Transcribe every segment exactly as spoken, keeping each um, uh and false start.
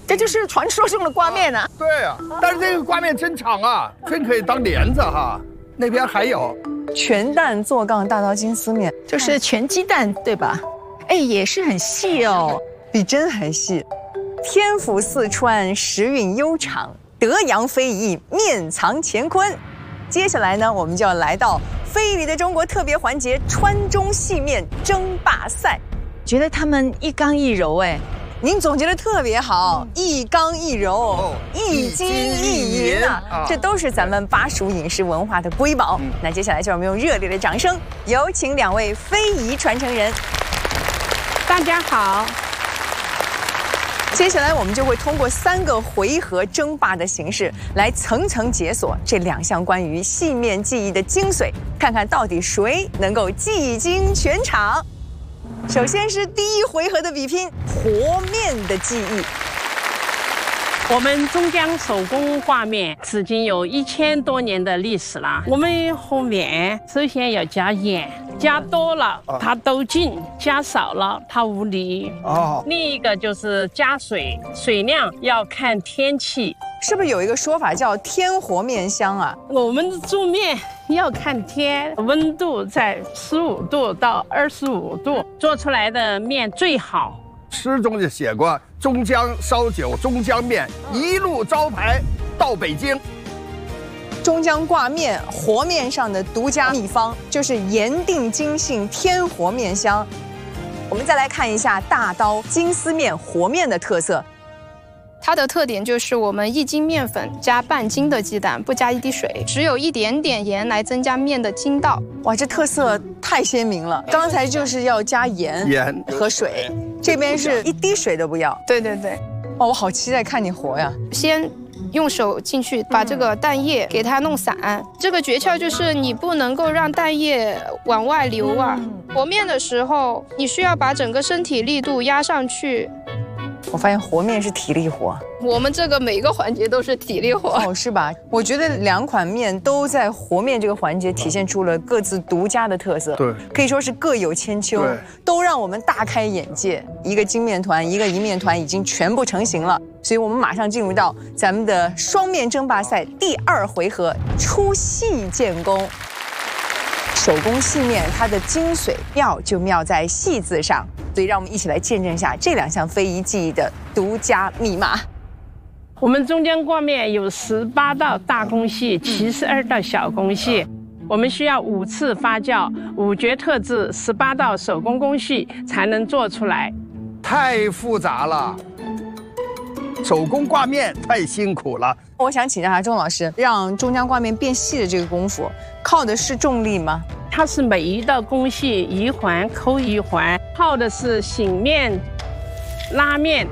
这就是传说中的挂面啊！ 对啊，但是这个挂面真长啊，真可以当帘子哈。那边还有全蛋坐杠大刀金丝面， 就是全鸡蛋对吧？哎，也是很细哦， 比针还细。天府四川，时韵悠长；德阳非遗，面藏乾坤。接下来呢，我们就要来到非遗的中国特别环节——川中细面争霸赛。 觉得他们一刚一柔，哎。 您总结的特别好，一刚一柔，一金一银啊，这都是咱们巴蜀饮食文化的瑰宝。那接下来就让我们用热烈的掌声，有请两位非遗传承人。 大家好。 接下来我们就会通过三个回合争霸的形式，来层层解锁这两项关于细面技艺的精髓，看看到底谁能够技惊全场。首先是第一回合的比拼，和面的技艺。 我们中江手工挂面至今有一千多年的历史了。我们和面首先要加盐，加多了它兜劲，加少了它无力。哦。另一个就是加水，水量要看天气。 是不是有一个说法叫天和面香啊？ 我们做面要看天，温度在十五度到二十五度，做出来的面最好。 诗中就写过“中江烧酒，中江面，一路招牌到北京”。 中江挂面和面上的独家秘方就是盐定筋性天和面香。我们再来看一下大刀金丝面和面的特色。 它的特点就是我们一斤面粉加半斤的鸡蛋，不加一滴水，只有一点点盐来增加面的筋道。 哇，这特色太鲜明了！刚才就是要加盐、 盐和水，这边是一滴水都不要。 对对对。 哦，我好期待看你和呀！ 先用手进去把这个蛋液给它弄散。这个诀窍就是你不能够让蛋液往外流啊。和面的时候，你需要把整个身体力度压上去。 我发现和面是体力活， 我们这个每个环节都是体力活哦，是吧？我觉得两款面都在和面这个环节体现出了各自独家的特色， 对， 可以说是各有千秋，都让我们大开眼界。一个精面团，一个银面团已经全部成型了，所以我们马上进入到咱们的双面争霸赛第二回合——出细见功。手工细面，它的精髓妙就妙在细字上，所以让我们一起来见证一下这两项非遗技艺的独家密码。 我们中江挂面有十八道大工序，七十二道小工序，我们需要五次发酵，五绝特制，十八道手工工序才能做出来。 太复杂了，手工挂面太辛苦了。 我想请教一下钟老师，让中江挂面变细的这个功夫，靠的是重力吗？ 它是每一道工序一环扣一环，靠的是醒面、拉面、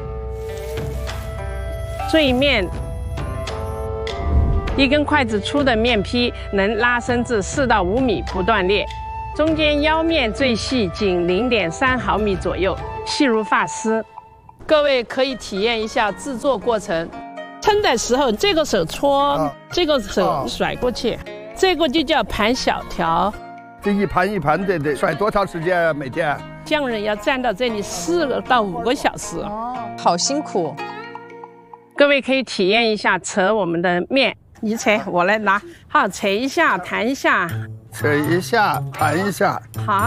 坠面。一根筷子粗的面坯能拉伸至四到五米不断裂，中间腰面最细，仅零点三毫米左右，细如发丝。各位可以体验一下制作过程。称的时候，这个手搓，啊、这个手甩过去，啊、这个就叫盘小条。 这一盘一盘得得甩多长时间啊？每天？ 匠人要站到这里四个到五个小时。 哦，好辛苦。 各位可以体验一下扯我们的面，你扯，我来拿。好，扯一下，弹一下。 扯一下，弹一下。 好。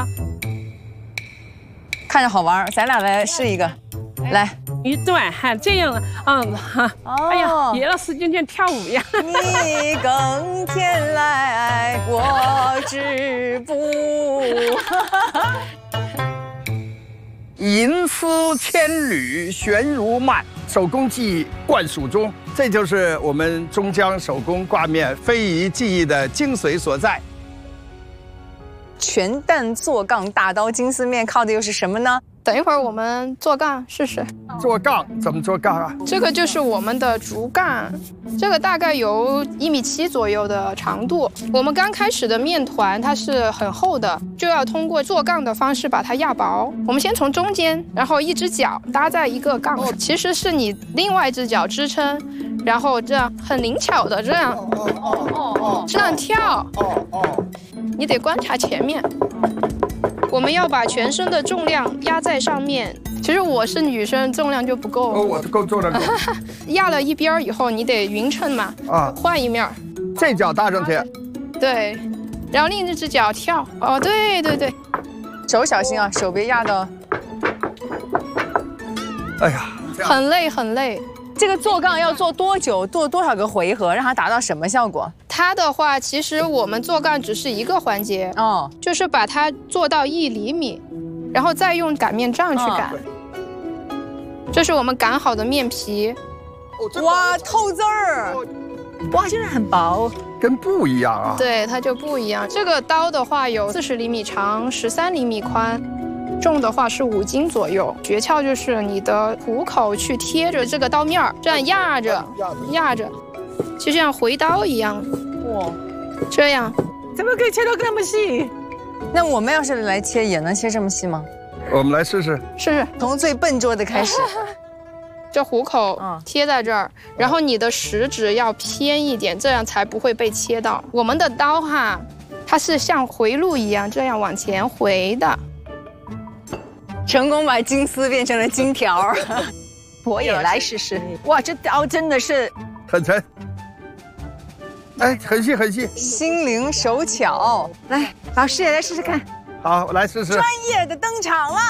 看着好玩，咱俩来试一个。来一段，哈，这样，嗯，哈，哦、哎呀，野了时间像跳舞一样。 你更添来我织布， 银丝千缕悬如幔，手工技艺贯蜀中，这就是我们中江手工挂面非遗技艺的精髓所在。 全蛋坐杠大刀金丝面靠的又是什么呢？ 等一会儿我们做杠试试。 做杠怎么做杠啊？ 这个就是我们的竹杠，这个大概有一米七左右的长度。我们刚开始的面团它是很厚的，就要通过做杠的方式把它压薄。我们先从中间，然后一只脚搭在一个杠上，其实是你另外一只脚支撑，然后这样很灵巧的这样，哦哦哦，这样跳。哦哦，你得观察前面。 我们要把全身的重量压在上面。其实我是女生，重量就不够。 哦，我够重量够。 压了一边儿以后，你得匀称嘛。啊。换一面儿。 这脚搭上去。 对。然后另一只脚跳。哦，对对对。 手小心啊，手别压到。 哎呀， 很累很累。 这个做杠要做多久？做多少个回合，让它达到什么效果？ 它的话，其实我们做杠只是一个环节哦，就是把它做到一厘米，然后再用擀面杖去擀。哦、这是我们擀好的面皮。 哇，透字儿！ 哇，真的很薄， 跟布一样啊。 对，它就不一样。这个刀的话有四十厘米长，十三厘米宽。重的话是五斤左右，诀窍就是你的虎口去贴着这个刀面儿，这样压着，压着，就像回刀一样。哇，这样， 怎么可以切到这么细？ 那我们要是来切，也能切这么细吗？ 我们来试试， 试试， 从最笨拙的开始。 这虎口贴在这儿，然后你的食指要偏一点，这样才不会被切到。我们的刀哈，它是像回路一样，这样往前回的。 成功把金丝变成了金条， 我也来试试。哇，这刀真的是很沉，哎，很细很细， 心灵手巧。 来，老师也来试试看。 好，我来试试。 专业的登场了。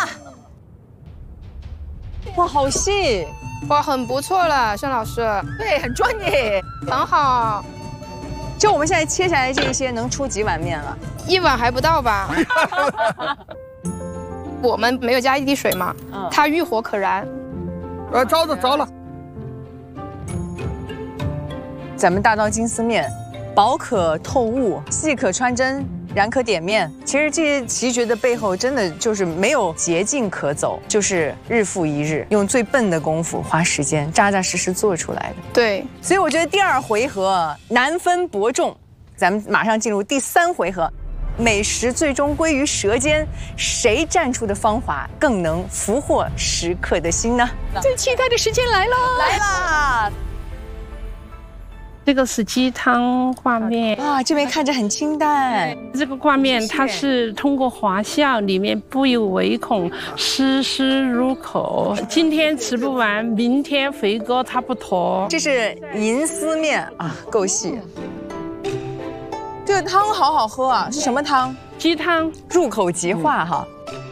哇，好细， 哇，很不错了，盛老师。 对，很专业， 很好。 就我们现在切下来这些，能出几碗面了？ 一碗还不到吧？我们没有加一滴水嘛，嗯、它遇火可燃。 呃，着了着了。 咱们大刀金丝面，薄可透物，细可穿针，燃可点面。其实这些奇绝的背后，真的就是没有捷径可走，就是日复一日，用最笨的功夫，花时间扎扎实实做出来的。 对， 所以我觉得第二回合难分伯仲，咱们马上进入第三回合。美食最终归于舌尖，谁站出的芳华更能俘获食客的心呢？ 最期待的时间来了， 来啦！ 这个是鸡汤挂面啊，这边看着很清淡。 这个挂面它是通过发酵，里面不有唯恐，丝丝入口。今天吃不完，明天回锅它不脱。 这是银丝面啊，够细。这个汤好好喝啊，是什么汤？ 鸡汤， 入口即化哈。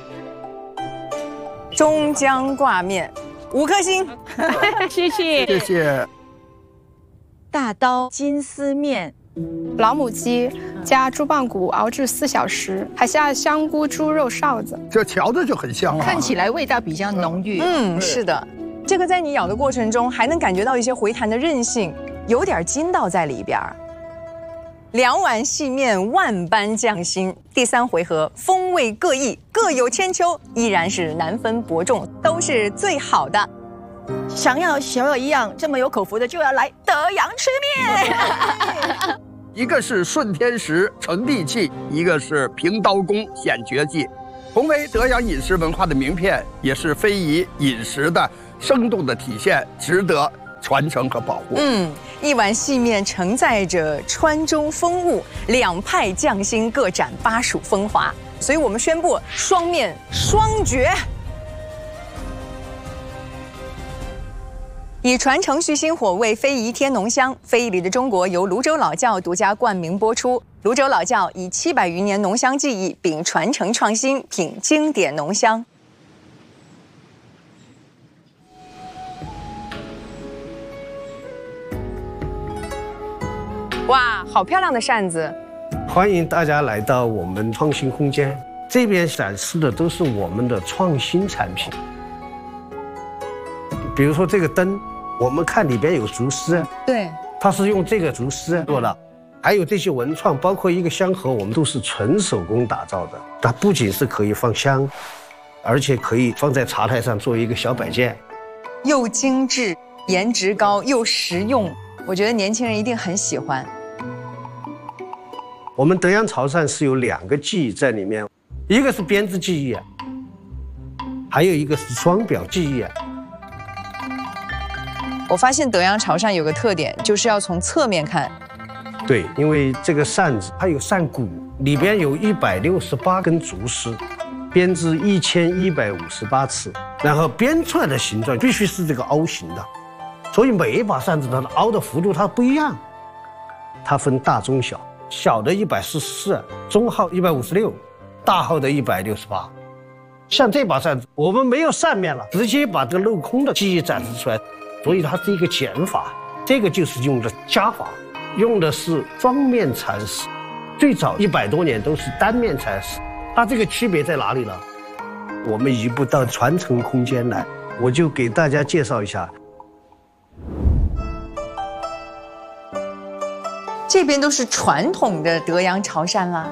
中江挂面，五颗星， 谢谢， 谢谢。 大刀金丝面， 老母鸡加猪棒骨熬制四小时，还下香菇、猪肉臊子， 这瞧着就很香啊。 看起来味道比较浓郁。 嗯，是的，这个在你咬的过程中，还能感觉到一些回弹的韧性，有点筋道在里边。两碗细面，万般匠心。第三回合风味各异，各有千秋，依然是难分伯仲，都是最好的。 想要小友一样这么有口福的，就要来德阳吃面。 一个是顺天时成地气，一个是平刀工显绝技。同为德阳饮食文化的名片，也是非遗饮食的生动的体现，值得传承和保护。 嗯，一碗细面承载着川州风物，两派匠心各展巴蜀风华，所以我们宣布双面双绝。以传承续薪火为非遗添浓香，非遗里的中国由泸州老窖独家冠名播出。泸州老窖以七百余年浓香技艺，并传承创新，品经典浓香。哇，好漂亮的扇子！ 欢迎大家来到我们创新空间，这边展示的都是我们的创新产品。比如说这个灯，我们看里边有竹丝， 对， 它是用这个竹丝做的。还有这些文创，包括一个香盒，我们都是纯手工打造的。它不仅是可以放香，而且可以放在茶台上做一个小摆件， 又精致、颜值高又实用，我觉得年轻人一定很喜欢。 我们德阳潮汕是有两个技艺在里面，一个是编织技艺，还有一个是双表技艺。 我发现德阳潮汕有个特点，就是要从侧面看。 对，因为这个扇子它有扇骨，里边有一百六十八根竹丝， 编织一千一百五十八次，然后编出来的形状必须是这个凹形的，所以每一把扇子它的凹的幅度它不一样，它分大、中、小，小的一百四十四，中号一百五十六，大号的一百六十八。像这把扇子，我们没有扇面了，直接把这个镂空的技艺展示出来，所以它是一个减法，这个就是用的加法，用的是双面蚕丝，最早一百多年都是单面蚕丝，它这个区别在哪里呢？我们移步到传承空间来，我就给大家介绍一下。 这边都是传统的德阳潮扇啦。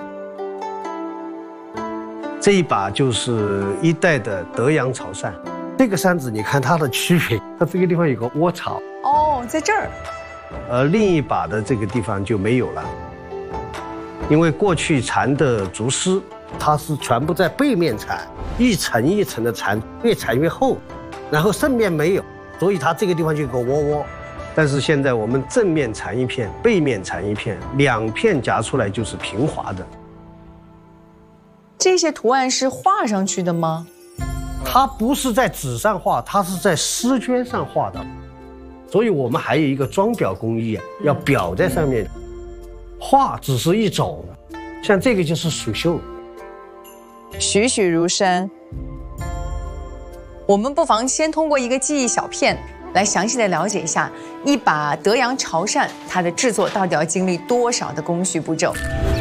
这一把就是一代的德阳潮扇，这个扇子你看它的区别，它这个地方有个窝槽哦，在这儿， 而另一把的这个地方就没有了，因为过去蚕的竹丝它是全部在背面蚕，一层一层的蚕，越蚕越厚，然后正面没有，所以它这个地方就有个窝窝。但是现在我们正面蚕一片，背面蚕一片，两片夹出来就是平滑的。 这些图案是画上去的吗？ 它不是在纸上画，它是在丝绢上画的，所以我们还有一个装裱工艺啊，要裱在上面。画只是一种，像这个就是蜀绣， 栩栩如生。我们不妨先通过一个记忆小片来详细的了解一下一把德阳潮扇，它的制作到底要经历多少的工序步骤。